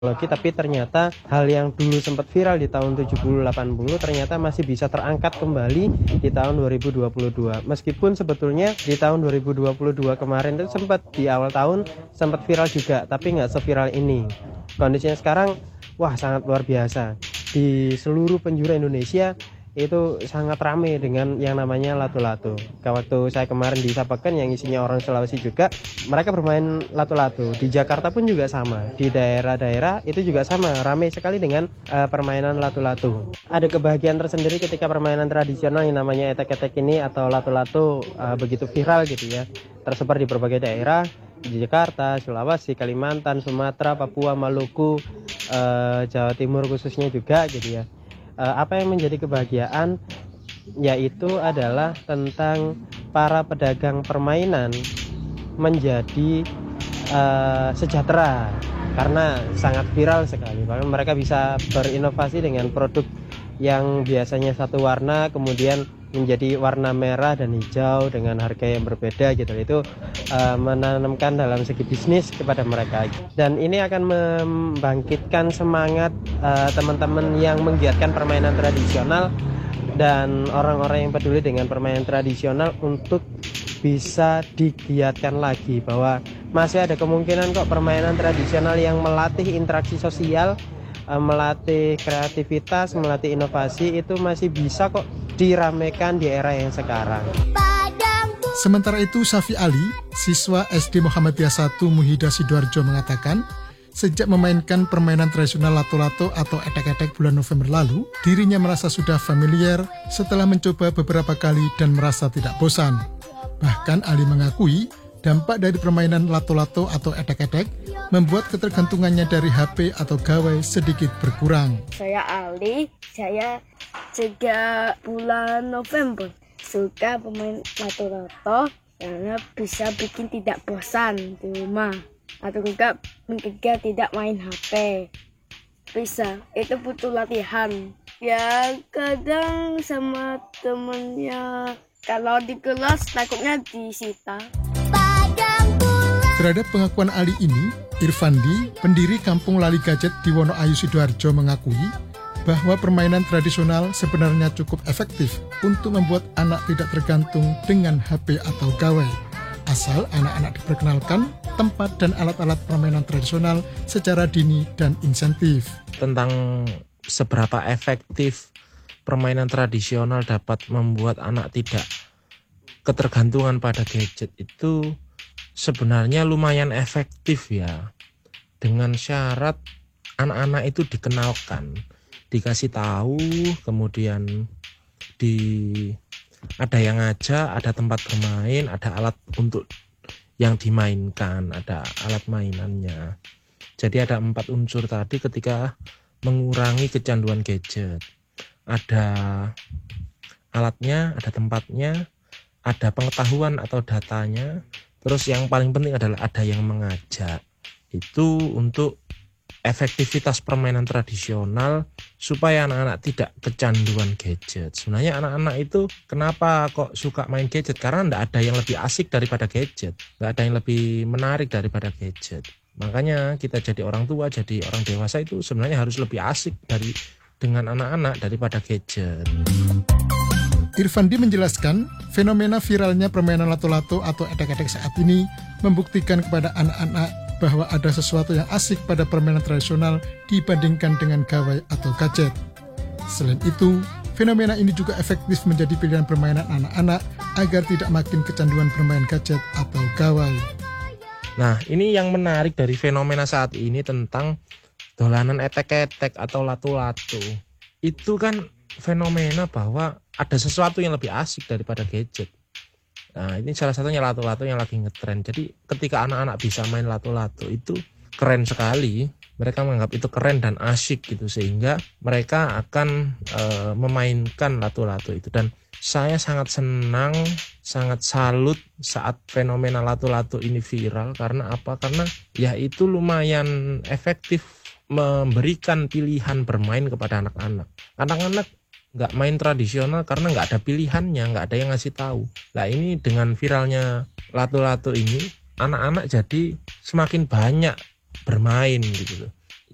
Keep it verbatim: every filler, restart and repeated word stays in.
teknologi, tapi ternyata hal yang dulu sempat viral di tahun tujuh puluh delapan puluh ternyata masih bisa terangkat kembali di tahun dua ribu dua puluh dua. Meskipun sebetulnya di tahun dua ribu dua puluh dua kemarin itu sempat di awal tahun sempat viral juga, tapi nggak seviral ini. Kondisinya sekarang wah sangat luar biasa. Di seluruh penjuru Indonesia itu sangat ramai dengan yang namanya lato-lato. Waktu saya kemarin di Sapakan yang isinya orang Sulawesi juga, mereka bermain lato-lato. Di Jakarta pun juga sama, di daerah-daerah itu juga sama, ramai sekali dengan uh, permainan lato-lato. Ada kebahagiaan tersendiri ketika permainan tradisional yang namanya etek-etek ini atau lato-lato uh, begitu viral gitu ya, tersebar di berbagai daerah, di Jakarta, Sulawesi, Kalimantan, Sumatera, Papua, Maluku, uh, Jawa Timur khususnya juga gitu ya. Apa yang menjadi kebahagiaan yaitu adalah tentang para pedagang permainan menjadi uh, sejahtera karena sangat viral sekali. Bahkan mereka bisa berinovasi dengan produk yang biasanya satu warna kemudian menjadi warna merah dan hijau dengan harga yang berbeda gitu. Itu uh, menanamkan dalam segi bisnis kepada mereka, dan ini akan membangkitkan semangat uh, teman-teman yang menggiatkan permainan tradisional dan orang-orang yang peduli dengan permainan tradisional untuk bisa digiatkan lagi, bahwa masih ada kemungkinan kok permainan tradisional yang melatih interaksi sosial, melatih kreativitas, melatih inovasi itu masih bisa kok diramaikan di era yang sekarang. Sementara itu Safi Ali, siswa S D Muhammadiyah satu Muhida Sidoarjo mengatakan, sejak memainkan permainan tradisional lato-lato atau etek-etek bulan November lalu, dirinya merasa sudah familiar setelah mencoba beberapa kali dan merasa tidak bosan. Bahkan Ali mengakui, dampak dari permainan lato-lato atau etek-etek membuat ketergantungannya dari H P atau gawai sedikit berkurang. Saya Ali, saya sejak bulan November suka pemain lato-lato karena bisa bikin tidak bosan di rumah atau juga mencegah tidak main H P. Bisa, itu butuh latihan. Ya kadang sama temennya, kalau di kelas takutnya disita. Terhadap pengakuan Ali ini, Irfandi, pendiri Kampung Lali Gadget di Wonoayu Sidoarjo mengakui bahwa permainan tradisional sebenarnya cukup efektif untuk membuat anak tidak tergantung dengan H P atau gawai, asal anak-anak diperkenalkan tempat dan alat-alat permainan tradisional secara dini dan insentif. Tentang seberapa efektif permainan tradisional dapat membuat anak tidak ketergantungan pada gadget itu sebenarnya lumayan efektif ya, dengan syarat anak-anak itu dikenalkan, dikasih tahu, kemudian di ada yang ngajak, ada tempat bermain, ada alat untuk yang dimainkan, ada alat mainannya. Jadi ada empat unsur tadi ketika mengurangi kecanduan gadget. Ada alatnya, ada tempatnya, ada pengetahuan atau datanya. Terus yang paling penting adalah ada yang mengajak. Itu untuk efektivitas permainan tradisional supaya anak-anak tidak kecanduan gadget. Sebenarnya anak-anak itu kenapa kok suka main gadget? Karena tidak ada yang lebih asik daripada gadget, tidak ada yang lebih menarik daripada gadget. Makanya kita jadi orang tua, jadi orang dewasa itu sebenarnya harus lebih asik dari dengan anak-anak daripada gadget. Irfandi menjelaskan, fenomena viralnya permainan lato-lato atau etek-etek saat ini membuktikan kepada anak-anak bahwa ada sesuatu yang asik pada permainan tradisional dibandingkan dengan gawai atau gadget. Selain itu, fenomena ini juga efektif menjadi pilihan permainan anak-anak agar tidak makin kecanduan bermain gadget atau gawai. Nah, ini yang menarik dari fenomena saat ini tentang dolanan etek-etek atau lato-lato. Itu kan fenomena bahwa ada sesuatu yang lebih asik daripada gadget. Nah, ini salah satunya lato-lato yang lagi ngetren. Jadi ketika anak-anak bisa main lato-lato itu keren sekali. Mereka menganggap itu keren dan asyik gitu, sehingga mereka akan e, memainkan lato-lato itu. Dan saya sangat senang, sangat salut saat fenomena lato-lato ini viral. Karena apa? Karena ya itu lumayan efektif memberikan pilihan bermain kepada anak-anak. Anak-anak nggak main tradisional karena nggak ada pilihannya, nggak ada yang ngasih tahu. Nah ini dengan viralnya lato-lato ini, anak-anak jadi semakin banyak bermain gitu loh.